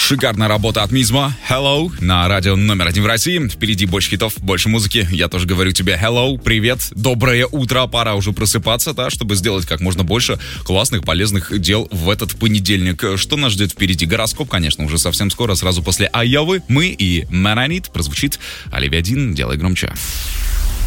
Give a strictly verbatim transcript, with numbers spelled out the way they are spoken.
Шикарная работа от Мизмо. Hello на радио номер один в России. Впереди больше хитов, больше музыки. Я тоже говорю тебе hello, привет, доброе утро. Пора уже просыпаться, да, чтобы сделать как можно больше классных, полезных дел в этот понедельник. Что нас ждет впереди? Гороскоп, конечно, уже совсем скоро, сразу после Айовы. Мы и Man I Need прозвучит. Оливия Дин, делай громче.